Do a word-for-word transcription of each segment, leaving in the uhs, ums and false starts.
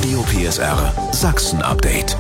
Radio P S R Sachsen-Update.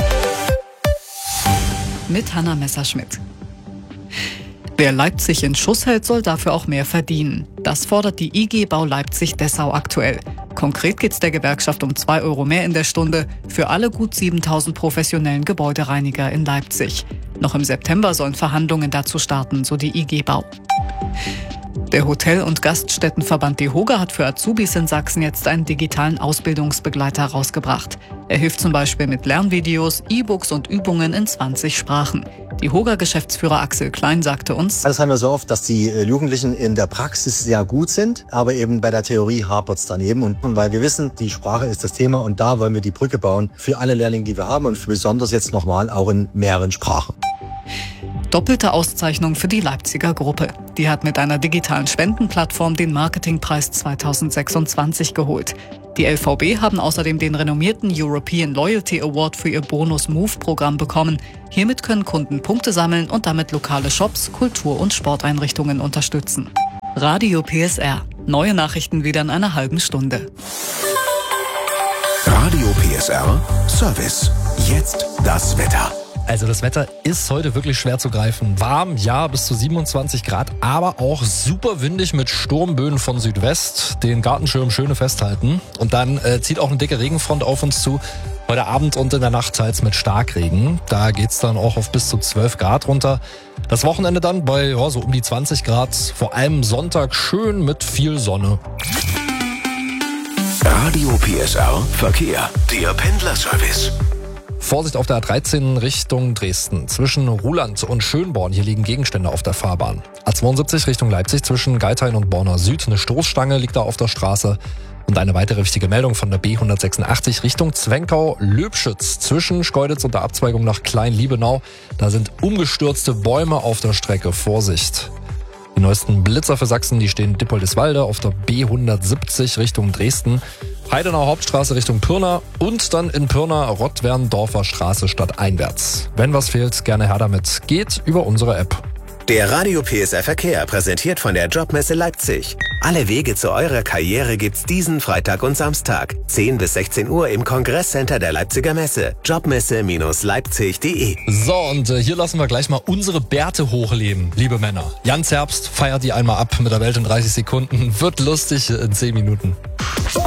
Mit Hanna Messerschmidt. Wer Leipzig in Schuss hält, soll dafür auch mehr verdienen. Das fordert die I G Bau Leipzig-Dessau aktuell. Konkret geht es der Gewerkschaft um zwei Euro mehr in der Stunde für alle gut siebentausend professionellen Gebäudereiniger in Leipzig. Noch im September sollen Verhandlungen dazu starten, so die I G Bau. Der Hotel- und Gaststättenverband DEHOGA hat für Azubis in Sachsen jetzt einen digitalen Ausbildungsbegleiter rausgebracht. Er hilft zum Beispiel mit Lernvideos, E-Books und Übungen in zwanzig Sprachen. DEHOGA-Geschäftsführer Axel Klein sagte uns: Das haben wir so oft, dass die Jugendlichen in der Praxis sehr gut sind, aber eben bei der Theorie hapert es daneben. Und weil wir wissen, die Sprache ist das Thema und da wollen wir die Brücke bauen für alle Lehrlinge, die wir haben und für besonders jetzt nochmal auch in mehreren Sprachen. Doppelte Auszeichnung für die Leipziger Gruppe. Die hat mit einer digitalen Spendenplattform den Marketingpreis zweitausendsechsundzwanzig geholt. Die L V B haben außerdem den renommierten European Loyalty Award für ihr Bonus-Move-Programm bekommen. Hiermit können Kunden Punkte sammeln und damit lokale Shops, Kultur- und Sporteinrichtungen unterstützen. Radio P S R. Neue Nachrichten wieder in einer halben Stunde. Radio P S R Service. Jetzt das Wetter. Also das Wetter ist heute wirklich schwer zu greifen. Warm, ja, bis zu siebenundzwanzig Grad, aber auch super windig mit Sturmböen von Südwest. Den Gartenschirm schöne festhalten. Und dann äh, zieht auch eine dicke Regenfront auf uns zu. Heute Abend und in der Nacht teils mit Starkregen. Da geht's dann auch auf bis zu zwölf Grad runter. Das Wochenende dann bei ja, so um die zwanzig Grad. Vor allem Sonntag schön mit viel Sonne. Radio P S R Verkehr. Der Pendlerservice. Vorsicht auf der A dreizehn Richtung Dresden. Zwischen Ruhland und Schönborn, hier liegen Gegenstände auf der Fahrbahn. A zweiundsiebzig Richtung Leipzig zwischen Geithain und Borna Süd. Eine Stoßstange liegt da auf der Straße. Und eine weitere wichtige Meldung von der B hundertsechsundachtzig Richtung Zwenkau-Löbschütz. Zwischen Schkeuditz und der Abzweigung nach Klein-Liebenau. Da sind umgestürzte Bäume auf der Strecke. Vorsicht. Die neuesten Blitzer für Sachsen, die stehen Dippoldiswalde auf der B hundertsiebzig Richtung Dresden. Heidenauer Hauptstraße Richtung Pirna und dann in Pirna Rottwerndorfer Straße stadteinwärts. Wenn was fehlt, gerne her damit. Geht über unsere App. Der Radio P S R Verkehr präsentiert von der Jobmesse Leipzig. Alle Wege zu eurer Karriere gibt's diesen Freitag und Samstag. zehn bis sechzehn Uhr im Kongresscenter der Leipziger Messe. Jobmesse Leipzig punkt de. So, und äh, hier lassen wir gleich mal unsere Bärte hochleben, liebe Männer. Jan Zerbst feiert die einmal ab mit der Welt in dreißig Sekunden. Wird lustig in zehn Minuten.